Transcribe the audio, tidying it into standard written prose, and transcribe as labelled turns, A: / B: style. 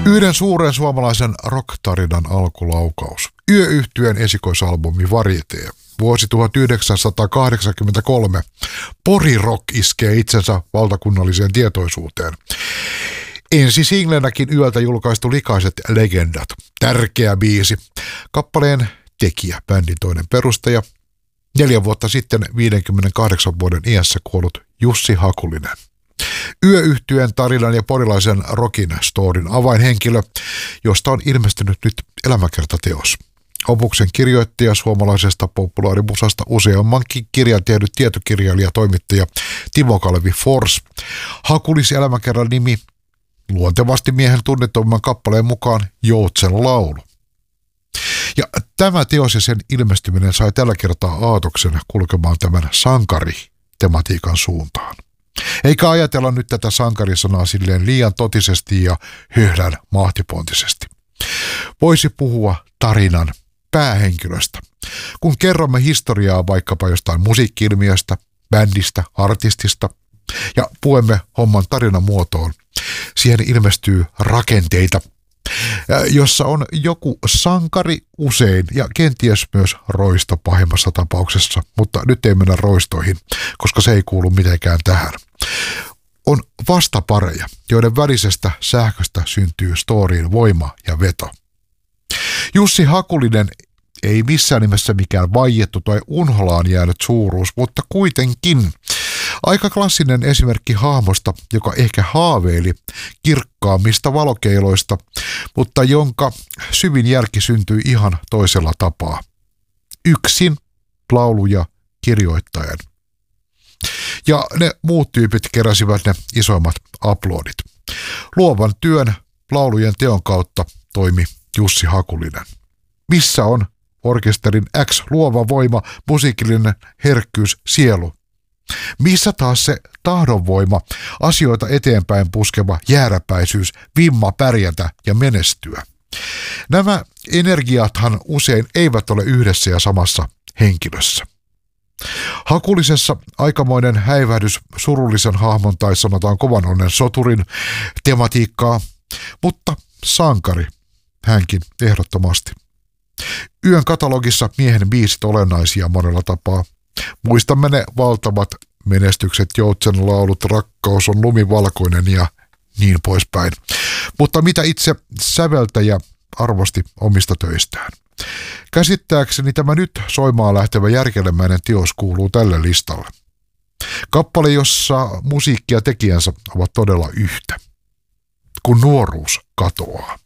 A: Yhden suuren suomalaisen rock-tarinan alkulaukaus. Yö-yhtyeen esikoisalbumi Varieté. Vuosi 1983. Pori-rock iskee itsensä valtakunnalliseen tietoisuuteen. Ensi singlenäkin yöltä julkaistu Likaiset legendat. Tärkeä biisi. Kappaleen tekijä, bändin toinen perustaja. 4 vuotta sitten 58 vuoden iässä kuollut Jussi Hakulinen. Yöyhtyeen tarinan ja porilaisen rockin storin avainhenkilö, josta on ilmestynyt nyt elämäkertateos. Opuksen kirjoittaja suomalaisesta populaarimusasta useammankin kirjan tehnyt tietokirjailija toimittaja Timo Kalevi Fors. Hakulisen elämäkerran nimi luontevasti miehen tunnetumman kappaleen mukaan Joutsen laulu. Ja tämä teos ja sen ilmestyminen sai tällä kertaa aatoksen kulkemaan tämän sankari-tematiikan suuntaan. Eikä ajatella nyt tätä sankarisanaa silleen liian totisesti ja höhlän mahtipontisesti. Voisi puhua tarinan päähenkilöstä. Kun kerromme historiaa vaikkapa jostain musiikki-ilmiöstä, bändistä, artistista ja puemme homman tarinan muotoon, siihen ilmestyy rakenteita, jossa on joku sankari usein ja kenties myös roisto pahimmassa tapauksessa, mutta nyt ei mennä roistoihin, koska se ei kuulu mitenkään tähän. On vastapareja, joiden välisestä sähköstä syntyy storiin voima ja veto. Jussi Hakulinen ei missään nimessä mikään vaiettu tai unholaan jäänyt suuruus, mutta kuitenkin aika klassinen esimerkki hahmosta, joka ehkä haaveili kirkkaammista valokeiloista, mutta jonka syvin järki syntyi ihan toisella tapaa. Yksin lauluja kirjoittaen. Ja ne muut tyypit keräsivät ne isoimmat aplodit. Luovan työn laulujen teon kautta toimi Jussi Hakulinen. Missä on orkesterin X luova voima, musiikillinen herkkyys, sielu? Missä taas se tahdonvoima, asioita eteenpäin puskeva jääräpäisyys, vimma pärjätä ja menestyä? Nämä energiathan usein eivät ole yhdessä ja samassa henkilössä. Hakulisessa aikamoinen häivähdys surullisen hahmon tai sanotaan kovan onnen soturin tematiikkaa, mutta sankari hänkin ehdottomasti. Yön katalogissa miehen biisit olennaisia monella tapaa. Muistamme ne valtavat menestykset, Joutsen laulut, Rakkaus on lumivalkoinen ja niin poispäin. Mutta mitä itse säveltäjä arvosti omista töistään? Käsittääkseni tämä nyt soimaan lähtevä järkelemäinen teos kuuluu tälle listalle. Kappale, jossa musiikki ja tekijänsä ovat todella yhtä. Kun nuoruus katoaa.